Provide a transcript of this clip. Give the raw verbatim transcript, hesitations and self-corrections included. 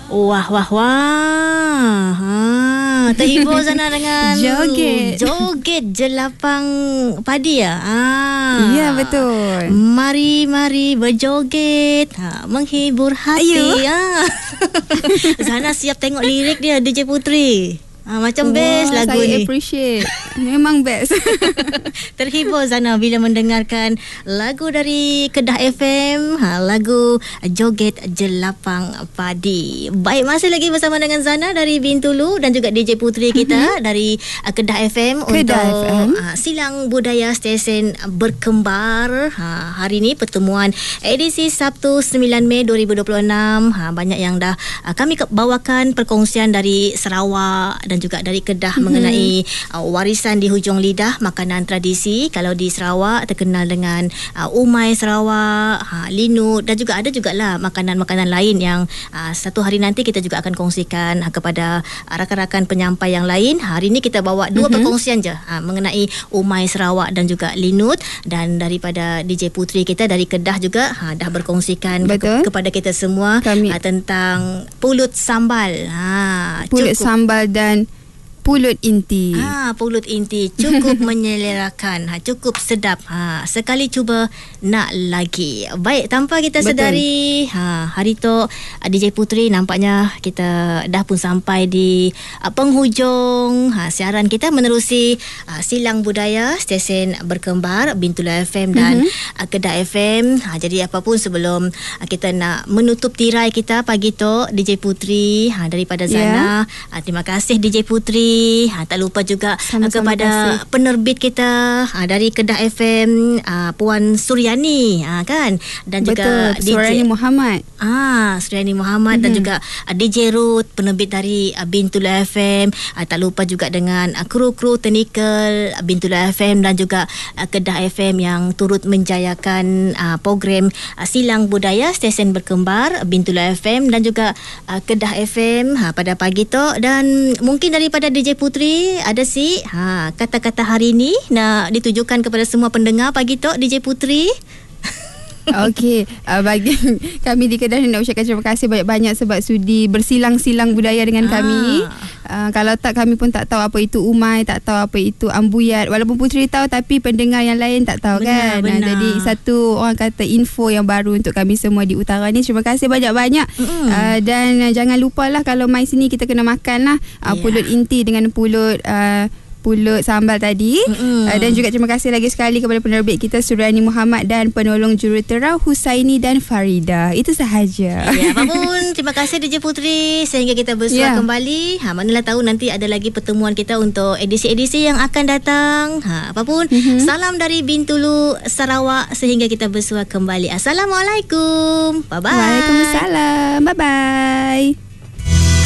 Wah, wah, wah. Ha, terhibur Zana dengan joget. Joget jelapang padi ya. Ha. Ya, betul. Mari, mari berjoget. Ha, menghibur hati. Ha. Zana siap tengok lirik dia, D J Putri. Ha, macam best Wah, lagu saya ni. Saya appreciate. Memang best. Terhibur Zana bila mendengarkan lagu dari Kedah F M, ha, lagu Joget Jelapang Padi. Baik, masih lagi bersama dengan Zana dari Bintulu dan juga D J Putri kita mm-hmm. dari uh, Kedah F M Kedah untuk F M. Uh, Silang Budaya Stesen Berkembar. Ha, hari ini pertemuan edisi Sabtu sembilan Mei dua ribu dua puluh enam. Ha, banyak yang dah uh, kami bawakan perkongsian dari Sarawak dan juga dari Kedah mm-hmm. mengenai uh, warisan di hujung lidah, makanan tradisi. Kalau di Sarawak terkenal dengan uh, umai Sarawak, ha, linut, dan juga ada jugalah makanan-makanan lain yang uh, satu hari nanti kita juga akan kongsikan uh, kepada uh, rakan-rakan penyampai yang lain. Hari ini kita bawa dua mm-hmm. perkongsian je uh, mengenai umai Sarawak dan juga linut, dan daripada D J Putri kita dari Kedah juga uh, dah berkongsikan ke- kepada kita semua uh, tentang pulut sambal. Ha, pulut cukup. sambal dan pulut inti. Ah, pulut inti cukup menyelerakan, ha, cukup sedap. Ha, sekali cuba nak lagi. Baik, tanpa kita Betul. sedari, ha, hari tu D J Putri nampaknya kita dah pun sampai di uh, penghujung ha, siaran kita menerusi uh, Silang Budaya Stesen Berkembar Bintulu F M dan mm-hmm. uh, Kedah F M. Ha, jadi apapun sebelum uh, kita nak menutup tirai kita pagi tu, D J Putri ha, daripada Zana, yeah. uh, terima kasih D J Putri. Ha, tak lupa juga Sama-sama kepada kasih. penerbit kita ha, dari Kedah F M, ha, Puan Suryani, ha, kan, dan Betul, juga Suryani Muhammad. Ah, Suryani Muhammad mm-hmm. dan juga uh, D J Ruth, penerbit dari uh, Bintulu F M. Uh, tak lupa juga dengan uh, kru-kru teknikal uh, Bintulu F M dan juga uh, Kedah F M yang turut menjayakan uh, program uh, Silang Budaya Stesen Berkembar Bintulu F M dan juga uh, Kedah F M ha, pada pagi tu. Dan mungkin daripada D J Putri ada si ha, kata-kata hari ni nak ditujukan kepada semua pendengar pagi tu, D J Putri. Okey, uh, bagi kami di Kedah nak ucapkan terima kasih banyak-banyak sebab sudi bersilang-silang budaya dengan ah. kami. Uh, kalau tak, kami pun tak tahu apa itu umai, tak tahu apa itu ambuyat. Walaupun Putri tahu, tapi pendengar yang lain tak tahu. Benar, kan benar. Nah, jadi satu orang kata info yang baru untuk kami semua di utara ni. Terima kasih banyak-banyak. Mm-hmm. uh, Dan uh, jangan lupalah kalau mai sini kita kena makan lah uh, yeah. pulut inti dengan pulut uh, pulut sambal tadi. Mm-hmm. Uh, dan juga terima kasih lagi sekali kepada penerbit kita Suryani Muhammad dan penolong jurutera Husaini dan Farida. Itu sahaja. Ya, apapun, terima kasih D J Putri sehingga kita bersua yeah. kembali. Ha, manalah tahu nanti ada lagi pertemuan kita untuk edisi-edisi yang akan datang. Ha, apapun, mm-hmm. salam dari Bintulu Sarawak sehingga kita bersua kembali. Assalamualaikum. Bye bye. Waalaikumsalam. Bye bye.